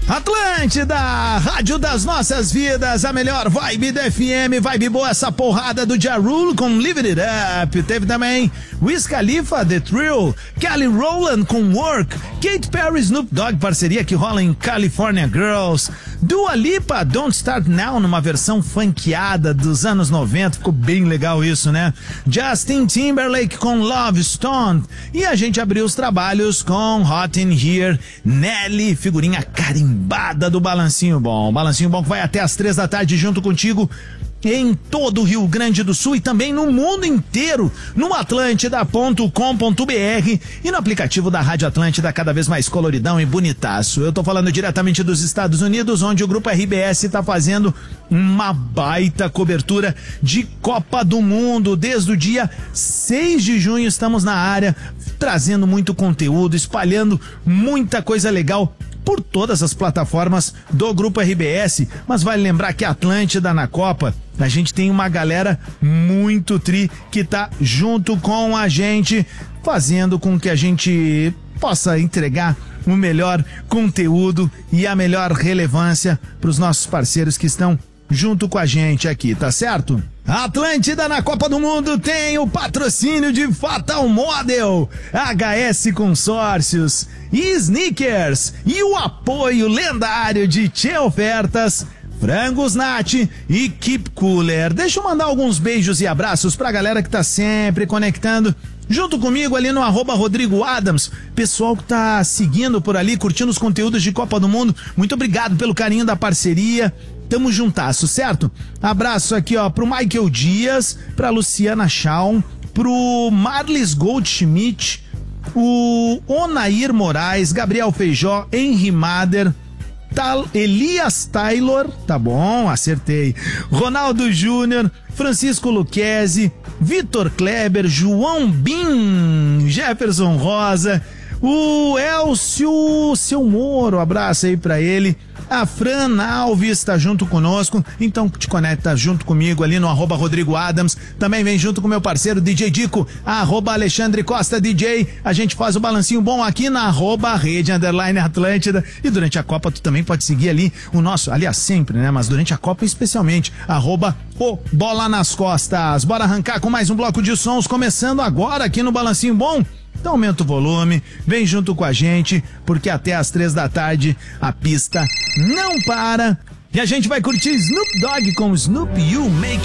Atlântida, rádio das nossas vidas, a melhor vibe da FM, vibe boa essa porrada do Ja Rule com Live It Up. Teve também Wiz Khalifa, The Thrill, Kelly Rowland com Work, Katy Perry, Snoop Dogg, parceria que rola em California Girls, Dua Lipa, Don't Start Now, numa versão funkeada dos anos 90, ficou bem legal isso, né? Justin Timberlake com Love Stone, e a gente abriu os trabalhos com Hot in Here, Nelly, figurinha carimbada do Balancinho Bom. Balancinho Bom que vai até às 3 da tarde junto contigo em todo o Rio Grande do Sul e também no mundo inteiro, no atlântida.com.br e no aplicativo da Rádio Atlântida, cada vez mais coloridão e bonitaço. Eu tô falando diretamente dos Estados Unidos, onde o Grupo RBS tá fazendo uma baita cobertura de Copa do Mundo. Desde o dia 6 de junho estamos na área, trazendo muito conteúdo, espalhando muita coisa legal por todas as plataformas do Grupo RBS, mas vale lembrar que a Atlântida na Copa, a gente tem uma galera muito tri que tá junto com a gente, fazendo com que a gente possa entregar o melhor conteúdo e a melhor relevância para os nossos parceiros que estão junto com a gente aqui, tá certo? A Atlântida na Copa do Mundo tem o patrocínio de Fatal Model, HS Consórcios e Sneakers e o apoio lendário de Tchê Ofertas, Frangos Nat e Keep Cooler. Deixa eu mandar alguns beijos e abraços pra galera que tá sempre conectando junto comigo ali no @Rodrigo Adams, pessoal que tá seguindo por ali, curtindo os conteúdos de Copa do Mundo, muito obrigado pelo carinho da parceria. Tamo juntasso, certo? Abraço aqui, ó, pro Michael Dias, pra Luciana Schaum, pro Marlis Goldschmidt, o Onair Moraes, Gabriel Feijó, Henry Mader, Elias Taylor, tá bom, acertei, Ronaldo Júnior, Francisco Luquezzi, Vitor Kleber, João Bin, Jefferson Rosa, o Elcio Seu Moro, abraço aí pra ele. A Fran Alves tá junto conosco, então te conecta junto comigo ali no @Rodrigo Adams, também vem junto com meu parceiro DJ Dico, @Alexandre Costa DJ, a gente faz o balancinho bom aqui na @Rede_Atlântida, e durante a Copa tu também pode seguir ali o nosso, aliás sempre, né, mas durante a Copa especialmente, @o Bola nas Costas. Bora arrancar com mais um bloco de sons, começando agora aqui no Balancinho Bom. Então aumenta o volume, vem junto com a gente, porque até às 3 da tarde a pista não para. E a gente vai curtir Snoop Dogg com Snoop You Make